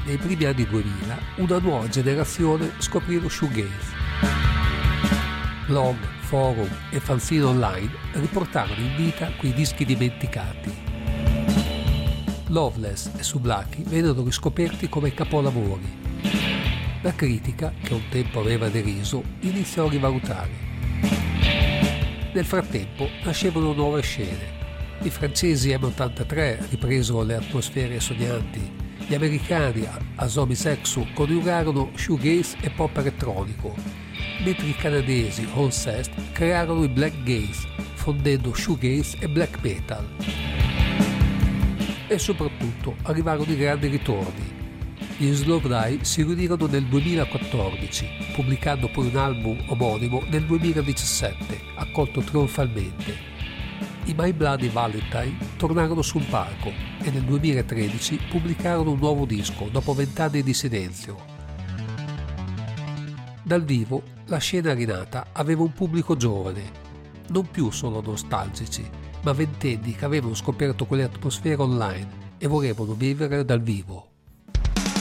nei primi anni 2000 una nuova generazione scoprì lo shoegaze. Blog, forum e fanzine online riportarono in vita quei dischi dimenticati. Loveless e Sublaki vennero riscoperti come capolavori. La critica, che un tempo aveva deriso, iniziò a rivalutare. Nel frattempo nascevano nuove scene. I francesi M83 ripresero le atmosfere sognanti, gli americani Asomi Sexu coniugarono shoegaze e pop elettronico, mentre i canadesi Holcest crearono il black gaze, fondendo shoegaze e black metal. E soprattutto arrivarono i grandi ritorni. Gli Slowthai si riunirono nel 2014, pubblicando poi un album omonimo nel 2017, accolto trionfalmente. I My Bloody Valentine tornarono sul palco e nel 2013 pubblicarono un nuovo disco dopo 20 anni di silenzio. Dal vivo la scena rinata aveva un pubblico giovane, non più solo nostalgici, ma ventenni che avevano scoperto quelle atmosfere online e volevano vivere dal vivo.